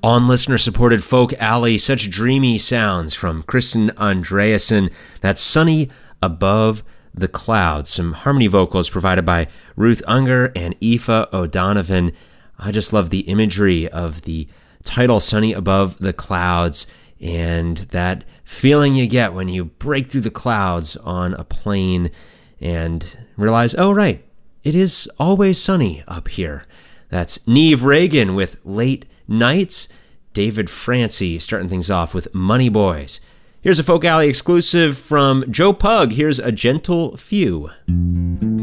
On listener-supported Folk Alley, such dreamy sounds from Kristen Andreasen. That's Sunny Above the Clouds. Some harmony vocals provided by Ruth Unger and Aoife O'Donovan. I just love the imagery of the title, Sunny Above the Clouds, and that feeling you get when you break through the clouds on a plane and realize, oh, right, it is always sunny up here. That's Neve Reagan with Late Nights. David Francie starting things off with Money Boys. Here's a Folk Alley exclusive from Joe Pug. Here's A Gentle Few.